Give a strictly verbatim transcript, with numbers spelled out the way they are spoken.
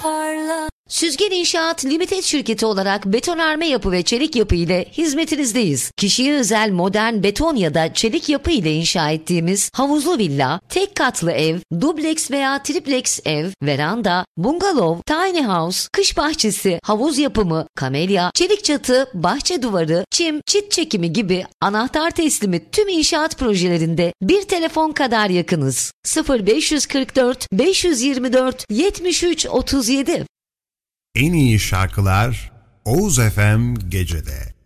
parla. Süzgen İnşaat Limited şirketi olarak betonarme yapı ve çelik yapı ile hizmetinizdeyiz. Kişiye özel modern beton ya da çelik yapı ile inşa ettiğimiz havuzlu villa, tek katlı ev, dubleks veya triplex ev, veranda, bungalov, tiny house, kış bahçesi, havuz yapımı, kamelya, çelik çatı, bahçe duvarı, çim, çit çekimi gibi anahtar teslimi tüm inşaat projelerinde bir telefon kadar yakınız. sıfır beş kırk dört beş yirmi dört yetmiş üç otuz yedi. En iyi şarkılar Oğuz F M Gece'de.